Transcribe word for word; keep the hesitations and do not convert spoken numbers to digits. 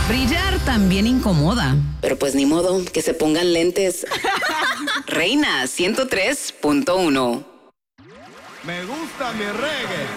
Brillar también incomoda. Pero pues ni modo, que se pongan lentes. Reina ciento tres punto uno. Me gusta mi reggae.